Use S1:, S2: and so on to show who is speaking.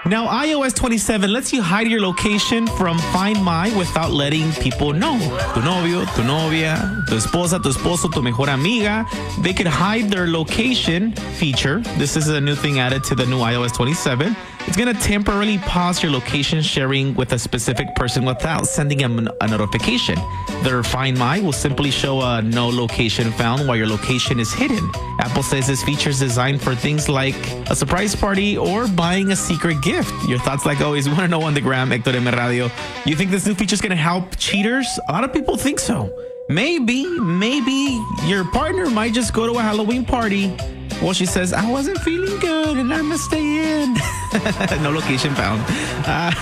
S1: Now, iOS 27 lets you hide your location from Find My without letting people know. Tu novio, tu novia, tu esposa, tu esposo, tu mejor amiga. They could hide their location feature. This is a new thing added to the new iOS 27. It's going to temporarily pause your location sharing with a specific person without sending them a notification. Their Find My will simply show a no location found while your location is hidden. Apple says this feature is designed for things like a surprise party or buying a secret gift. Your thoughts, like always, we want to know on the gram, Hector M. Radio. You think this new feature is going to help cheaters? A lot of people think so. Maybe your partner might just go to a Halloween party. Well, she says, I wasn't feeling good and I'm going to stay in. No location found.